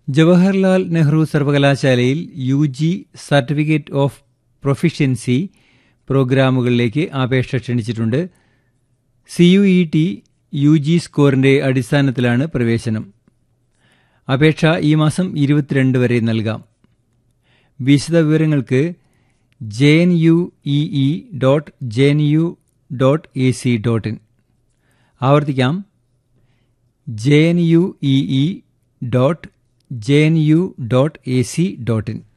ജവഹർലാൽ നെഹ്റു സർവകലാശാലയിൽ UG certificate of proficiency പ്രോഗ്രാമുകളിലേക്ക് അപേക്ഷ ക്ഷണിച്ചിട്ടുണ്ട്. CUET UG സ്കോറിന്റെ അടിസ്ഥാനത്തിലാണ് പ്രവേശനം. അപേക്ഷ ഈ മാസം 22 വരെ നൽകാം. വിശദവിവരങ്ങൾക്ക് jnue.jnu.ac.in. ആവർത്തിക്കാം, jnue.jnu.ac.in.